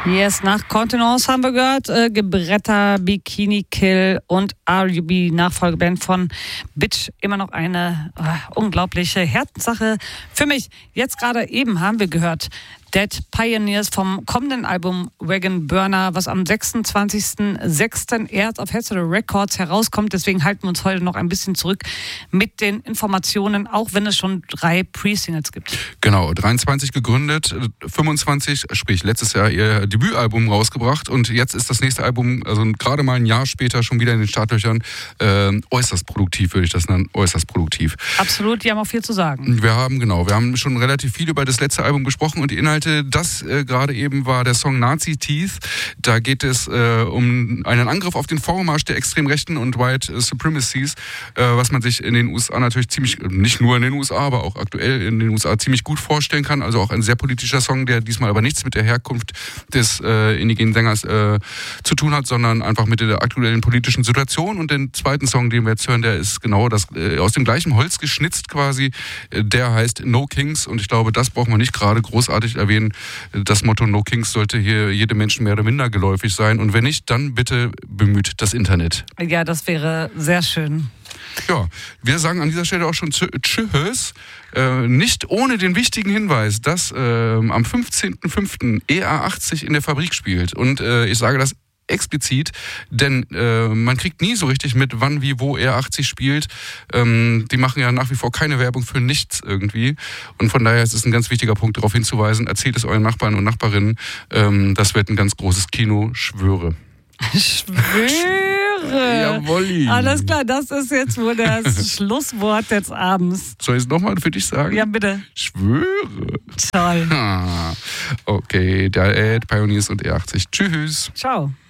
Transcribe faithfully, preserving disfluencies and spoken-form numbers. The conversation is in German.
Yes, nach Contenance haben wir gehört, äh, Gebretta, Bikini Kill und R U B, Nachfolgeband von Bitch. Immer noch eine äh, unglaubliche Herzenssache für mich. Jetzt gerade eben haben wir gehört Dead Pioneers vom kommenden Album Wagon Burner, was am sechsundzwanzigsten sechsten erst auf Headset Records herauskommt. Deswegen halten wir uns heute noch ein bisschen zurück mit den Informationen, auch wenn es schon drei Pre-Singles gibt. Genau, dreiundzwanzig gegründet, fünfundzwanzig, sprich letztes Jahr ihr Debütalbum rausgebracht und jetzt ist das nächste Album, also gerade mal ein Jahr später, schon wieder in den Startlöchern. Äh, äußerst produktiv, würde ich das nennen, äußerst produktiv. Absolut, die haben auch viel zu sagen. Wir haben, genau, wir haben schon relativ viel über das letzte Album gesprochen und die Inhalte. Das äh, gerade eben war der Song Nazi Teeth. Da geht es äh, um einen Angriff auf den Vormarsch der extrem rechten und White Supremacies, äh, was man sich in den U S A natürlich ziemlich, nicht nur in den U S A, aber auch aktuell in den U S A ziemlich gut vorstellen kann. Also auch ein sehr politischer Song, der diesmal aber nichts mit der Herkunft des äh, indigenen Sängers äh, zu tun hat, sondern einfach mit der aktuellen politischen Situation. Und den zweiten Song, den wir jetzt hören, der ist genau das, äh, aus dem gleichen Holz geschnitzt quasi. Der heißt No Kings und ich glaube, das brauchen wir nicht gerade großartig erwähnen. Das Motto No Kings sollte hier jedem Menschen mehr oder minder geläufig sein. Und wenn nicht, dann bitte bemüht das Internet. Ja, das wäre sehr schön. Ja, wir sagen an dieser Stelle auch schon Tschüss. Äh, nicht ohne den wichtigen Hinweis, dass äh, am fünfzehnten fünften E A achtzig in der Fabrik spielt. Und äh, ich sage das explizit, denn äh, man kriegt nie so richtig mit, wann, wie, wo E A achtzig spielt. Ähm, die machen ja nach wie vor keine Werbung für nichts irgendwie. Und von daher ist es ein ganz wichtiger Punkt, darauf hinzuweisen, erzählt es euren Nachbarn und Nachbarinnen. Ähm, das wird ein ganz großes Kino, schwöre. Schwöre! Jawolli. Alles klar, das ist jetzt wohl das Schlusswort des Abends. Soll ich es nochmal für dich sagen? Ja, bitte. Schwöre. Toll. Ah, okay, der Dead Pioneers und E A achtzig. Tschüss. Ciao.